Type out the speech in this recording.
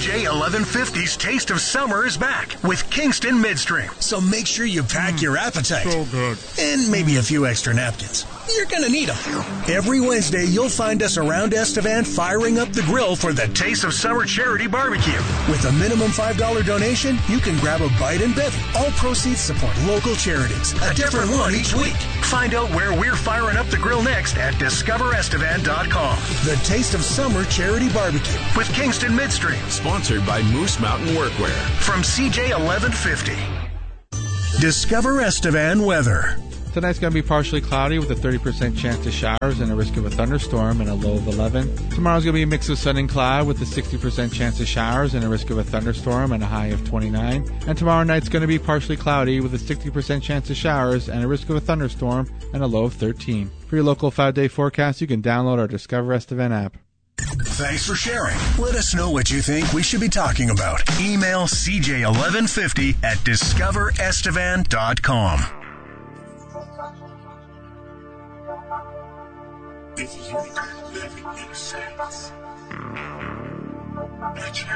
CJ 1150's Taste of Summer is back with Kingston Midstream. So make sure you pack your appetite. So good. And maybe a few extra napkins. You're going to need them. Every Wednesday, you'll find us around Estevan firing up the grill for the Taste of Summer Charity Barbecue. With a minimum $5 donation, you can grab a bite and bevy. All proceeds support local charities. A different one each week. Find out where we're firing up the grill next at discoverestevan.com. The Taste of Summer Charity Barbecue with Kingston Midstream. Sponsored by Moose Mountain Workwear. From CJ 1150. Discover Estevan weather. Tonight's going to be partially cloudy with a 30% chance of showers and a risk of a thunderstorm and a low of 11. Tomorrow's going to be a mix of sun and cloud with a 60% chance of showers and a risk of a thunderstorm and a high of 29. And tomorrow night's going to be partially cloudy with a 60% chance of showers and a risk of a thunderstorm and a low of 13. For your local 5-day forecast, you can download our Discover Estevan app. Thanks for sharing. Let us know what you think we should be talking about. Email CJ1150 at discoverestevan.com. If you could live in innocence, imagine